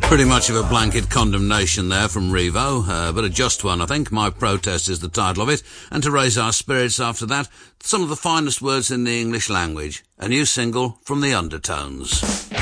Pretty much of a blanket condemnation there from Revo, but a just one, I think. My Protest is the title of it. And to raise our spirits after that, some of the finest words in the English language. A new single from the Undertones.